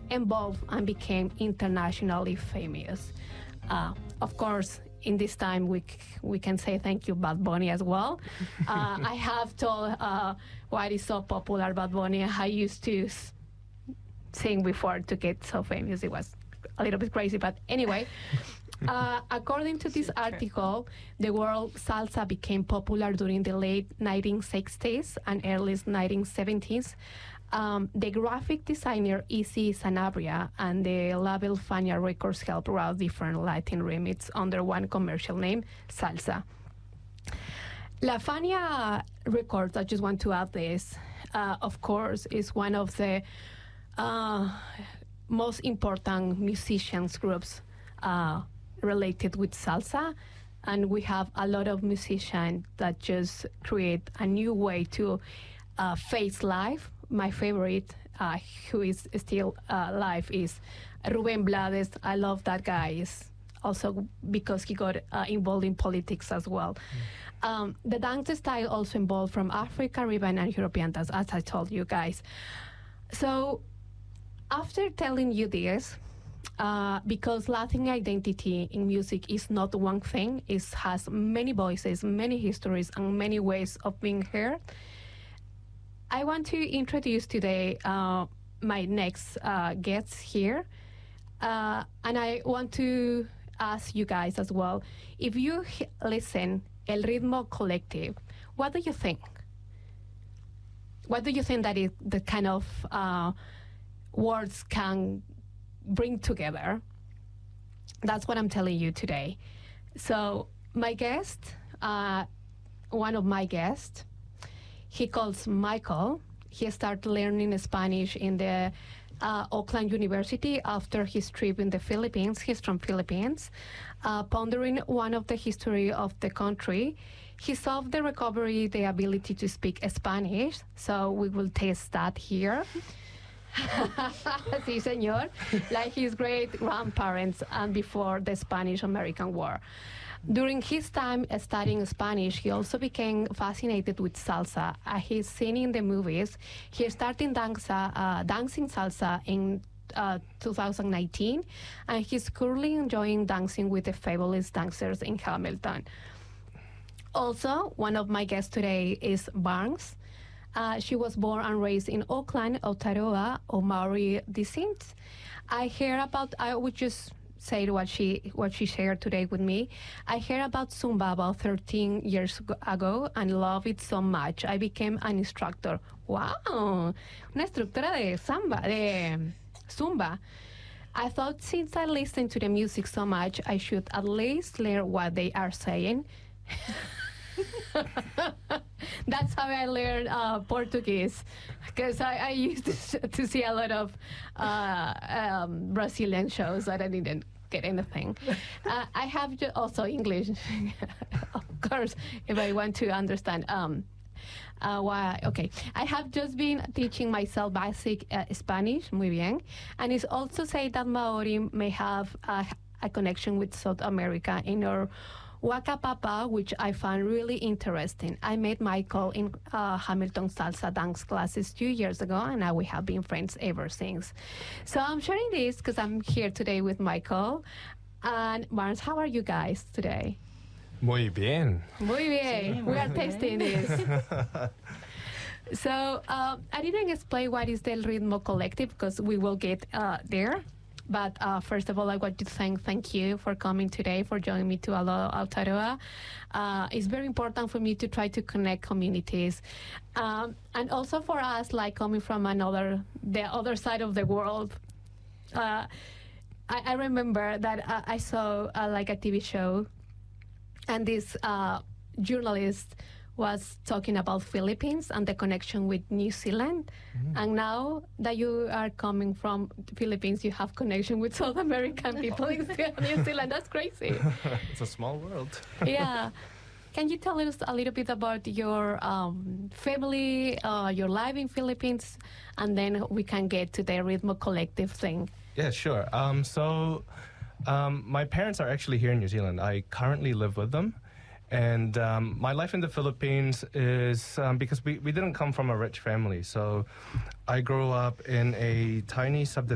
evolved and became internationally famous. Of course, in this time, we can say thank you, Bad Bunny, as well. I have told why it's so popular, Bad Bunny. I used to sing before to get so famous. It was a little bit crazy, but anyway. According to this article, the word salsa became popular during the late 1960s and early 1970s. The graphic designer Izzy Sanabria and the label Fania Records helped write different Latin remixes under one commercial name, Salsa. La Fania Records, I just want to add this, of course, is one of the most important musicians groups related with salsa, and we have a lot of musicians that just create a new way to face life. My favorite, who is still alive, is Rubén Blades. I love that guy. Is also because he got involved in politics as well. The dance style also involved from Africa, Caribbean, and European dance, as I told you guys. So after telling you this, because Latin identity in music is not one thing, it has many voices, many histories, and many ways of being heard. I want to introduce today my next guests here, and I want to ask you guys as well, if you listen El Ritmo Collective, what do you think? What do you think that the kind of words can bring together? That's what I'm telling you today. So my guest, one of my guests, he calls Michael. He started learning Spanish in the Auckland University after his trip in the Philippines. He's from Philippines. Pondering one of the history of the country, he solved the recovery, the ability to speak Spanish. So we will test that here. Sí, señor. Like his great-grandparents and before the Spanish-American War. During his time studying Spanish, he also became fascinated with salsa. He's seen in the movies. He started dancing salsa in 2019, and he's currently enjoying dancing with the fabulous dancers in Hamilton. Also, one of my guests today is Barnes. She was born and raised in Auckland, Aotearoa, or Maori descent. I would just say what she shared today with me. I heard about Zumba about 13 years ago and love it so much. I became an instructor. Wow, una instructora de Zumba. I thought since I listen to the music so much, I should at least learn what they are saying. That's how I learned Portuguese, because I used to see a lot of Brazilian shows that I didn't get anything. I have also English, of course, if I want to understand. Why? Okay, I have just been teaching myself basic Spanish, muy bien, and it's also said that Maori may have a connection with South America in our Waka Papa, which I found really interesting. I met Michael in Hamilton salsa dance classes 2 years ago, and now we have been friends ever since. So I'm sharing this because I'm here today with Michael. And Barnes, how are you guys today? Muy bien. Muy bien. We are tasting this. So I didn't explain what is the El Ritmo Collective because we will get there. But first of all, I want to thank you for coming today, for joining me to Aotearoa. It's very important for me to try to connect communities. And also for us, like coming from the other side of the world. I remember that I saw like a TV show, and this journalist was talking about Philippines and the connection with New Zealand. Mm-hmm. And now that you are coming from the Philippines, you have connection with South American people in New Zealand. That's crazy. It's a small world. Yeah. Can you tell us a little bit about your family, your life in Philippines, and then we can get to the Ritmo Collective thing? Yeah, sure. My parents are actually here in New Zealand. I currently live with them. And my life in the Philippines is because we didn't come from a rich family. So I grew up in a tiny subdivision